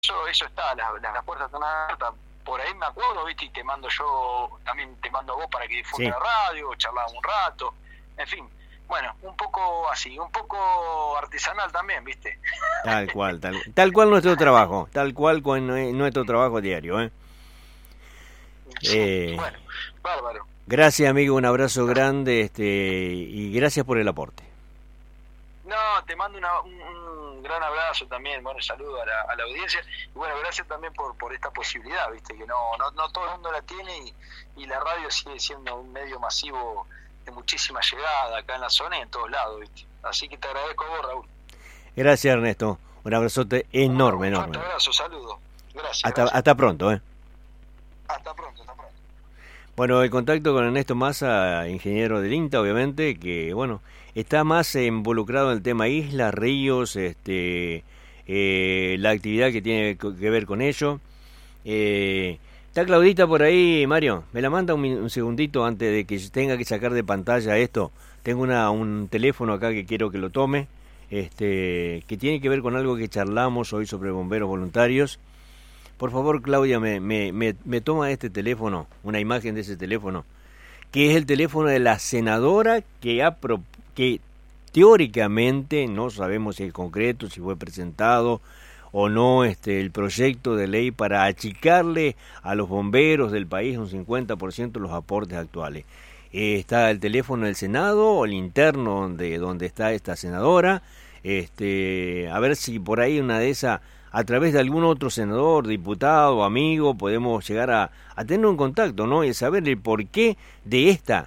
eso está, las puertas están abiertas. Por ahí me acuerdo, viste, y te mando yo, también te mando a vos para que disfrutes Sí. la radio, charlamos un rato, en fin. Bueno, un poco así, un poco artesanal también, viste. Tal cual nuestro trabajo, tal cual con nuestro trabajo diario, ¿eh? Bueno, bárbaro. Gracias, amigo, un abrazo grande, y gracias por el aporte. No, te mando un gran abrazo también, bueno, saludo a la audiencia, y bueno, gracias también por esta posibilidad, viste, que no todo el mundo la tiene, y la radio sigue siendo un medio masivo de muchísima llegada acá en la zona y en todos lados, viste. Así que te agradezco a vos, Raúl. Gracias, Ernesto, un abrazote enorme, Un enorme. fuerte abrazo, saludo. Gracias. Hasta pronto, ¿eh? Hasta pronto, hasta pronto. Bueno, el contacto con Ernesto Massa, ingeniero del INTA, obviamente, que, bueno, está más involucrado en el tema islas, ríos, la actividad que tiene que ver con ello. Está Claudita por ahí, Mario. Me la manda un segundito antes de que tenga que sacar de pantalla esto. Tengo un teléfono acá que quiero que lo tome, que tiene que ver con algo que charlamos hoy sobre bomberos voluntarios. Por favor, Claudia, me toma este teléfono, una imagen de ese teléfono, que es el teléfono de la senadora que teóricamente, no sabemos si es concreto, si fue presentado o no, el proyecto de ley para achicarle a los bomberos del país un 50% los aportes actuales. Está el teléfono del Senado o el interno donde está esta senadora, a ver si por ahí una de esas, a través de algún otro senador, diputado, amigo, podemos llegar a tener un contacto, ¿no? Y saber el porqué de esta,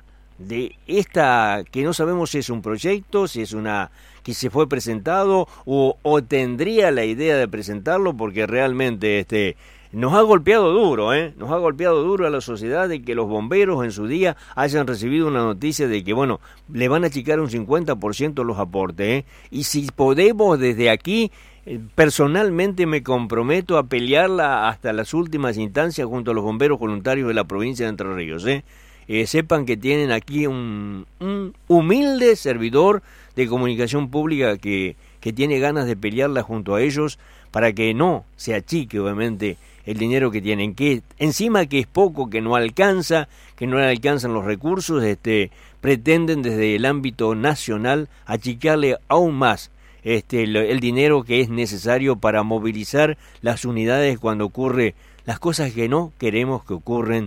que no sabemos si es un proyecto, si es una que se fue presentado o tendría la idea de presentarlo, porque realmente nos ha golpeado duro, nos ha golpeado duro a la sociedad de que los bomberos en su día hayan recibido una noticia de que, bueno, le van a achicar un 50% los aportes, y si podemos desde aquí, personalmente me comprometo a pelearla hasta las últimas instancias junto a los bomberos voluntarios de la provincia de Entre Ríos, sepan que tienen aquí un humilde servidor de comunicación pública que tiene ganas de pelearla junto a ellos para que no se achique, obviamente, el dinero que tienen, que encima que es poco, que no alcanzan los recursos, pretenden desde el ámbito nacional achicarle aún más el dinero que es necesario para movilizar las unidades cuando ocurre las cosas que no queremos que ocurran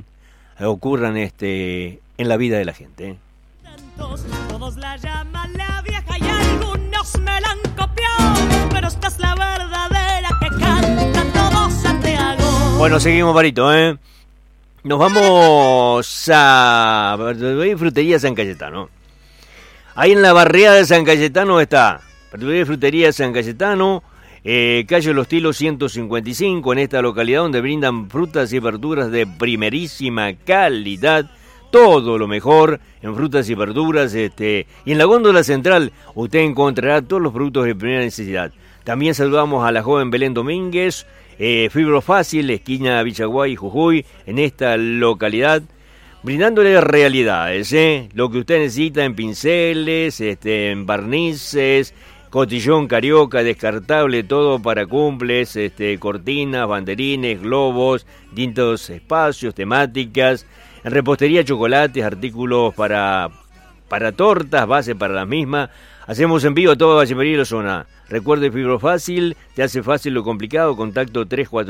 en la vida de la gente. Todos la llaman la vieja y algunos me la han copiado, pero esta es la verdadera que canta todo Santiago. Bueno, seguimos, Barito, Nos vamos a Frutería San Cayetano. Ahí en la barriada de San Cayetano está Frutería San Cayetano, calle Los Tilos 155, en esta localidad donde brindan frutas y verduras de primerísima calidad, todo lo mejor en frutas y verduras, y en la góndola central usted encontrará todos los productos de primera necesidad. También saludamos a la joven Belén Domínguez, Fibro Fácil, esquina Villaguay y Jujuy, en esta localidad, brindándole realidades, lo que usted necesita en pinceles, en barnices, cotillón carioca, descartable, todo para cumples, cortinas, banderines, globos, distintos espacios, temáticas, en repostería, chocolates, artículos para tortas, base para las mismas. Hacemos envío a toda Valle María y la zona. Recuerde, Fibro Fácil, te hace fácil lo complicado. Contacto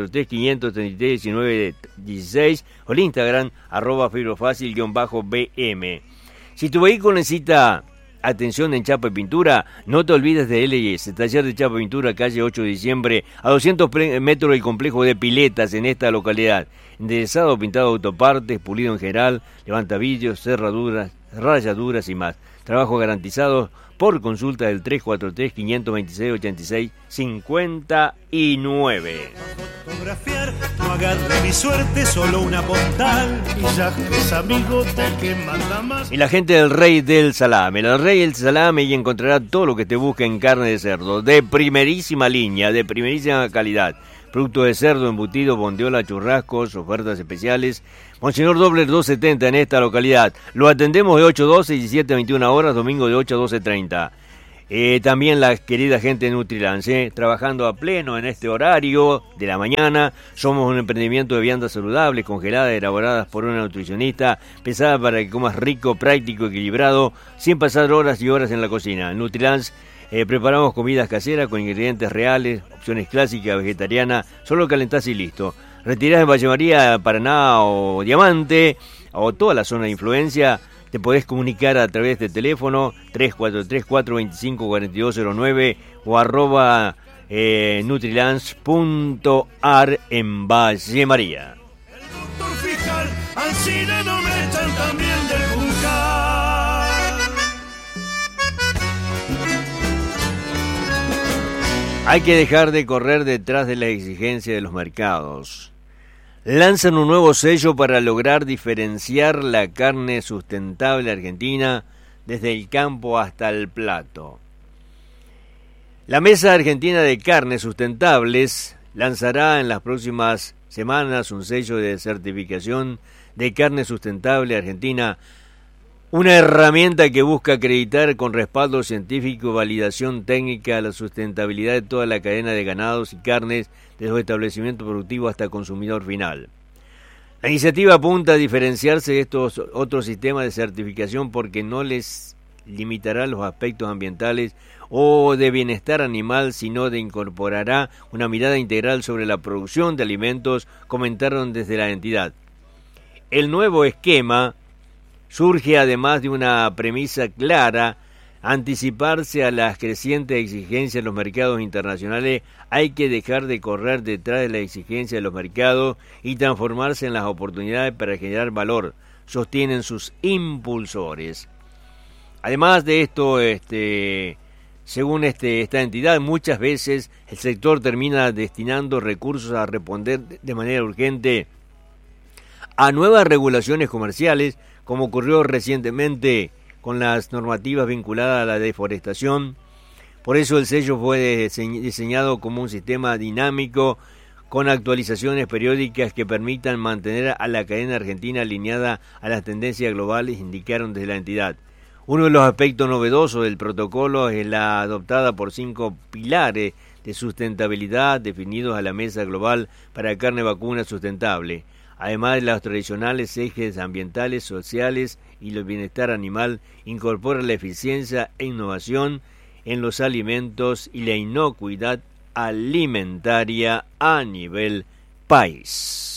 343-533-1916 o el Instagram, @fibrofacil_BM. Si tu vehículo necesita atención en chapa y pintura, no te olvides de LS, taller de chapa y pintura, calle 8 de diciembre, a 200 metros del complejo de piletas en esta localidad. Enderezado, pintado, autopartes, pulido en general, levantavidrios, cerraduras, rayaduras y más. Trabajo garantizado por consulta del 343-526-8659. Fotografiar, no agarre mi suerte, solo una postal y ya es amigo del que manda más. Y la gente del Rey del Salame, el Rey del Salame, y encontrará todo lo que te busca en carne de cerdo, de primerísima línea, de primerísima calidad. Productos de cerdo, embutido, bondiola, churrascos, ofertas especiales. Monseñor Dobler 270 en esta localidad. Lo atendemos de 8 a 12 y 17 a 21 horas, domingo de 8 a 12:30. También la querida gente de Nutrilance, trabajando a pleno en este horario de la mañana. Somos un emprendimiento de viandas saludables, congeladas, elaboradas por una nutricionista, pensadas para que comas rico, práctico, equilibrado, sin pasar horas y horas en la cocina. En Nutrilance preparamos comidas caseras con ingredientes reales, opciones clásicas, vegetarianas, solo calentás y listo. Retirás en Valle María, Paraná o Diamante, o toda la zona de influencia. Te podés comunicar a través del teléfono 3434254209 o arroba nutrilance.ar en Valle María. El doctor fiscal, al cine no me echan también del Juncal. Hay que dejar de correr detrás de la exigencia de los mercados. Lanzan un nuevo sello para lograr diferenciar la carne sustentable argentina desde el campo hasta el plato. La Mesa Argentina de Carnes Sustentables lanzará en las próximas semanas un sello de certificación de carne sustentable argentina, una herramienta que busca acreditar con respaldo científico y validación técnica la sustentabilidad de toda la cadena de ganados y carnes, desde su establecimiento productivo hasta consumidor final. La iniciativa apunta a diferenciarse de estos otros sistemas de certificación porque no les limitará los aspectos ambientales o de bienestar animal, sino de incorporará una mirada integral sobre la producción de alimentos, comentaron desde la entidad. El nuevo esquema surge además de una premisa clara: anticiparse a las crecientes exigencias de los mercados internacionales. Hay que dejar de correr detrás de la exigencia de los mercados y transformarse en las oportunidades para generar valor, sostienen sus impulsores. Además de esto, según esta entidad, muchas veces el sector termina destinando recursos a responder de manera urgente a nuevas regulaciones comerciales, como ocurrió recientemente con las normativas vinculadas a la deforestación. Por eso el sello fue diseñado como un sistema dinámico con actualizaciones periódicas que permitan mantener a la cadena argentina alineada a las tendencias globales, indicaron desde la entidad. Uno de los aspectos novedosos del protocolo es la adoptada por 5 pilares de sustentabilidad definidos a la Mesa Global para Carne Vacuna Sustentable, además de los tradicionales ejes ambientales, sociales y el bienestar animal. Incorpora la eficiencia e innovación en los alimentos y la inocuidad alimentaria a nivel país.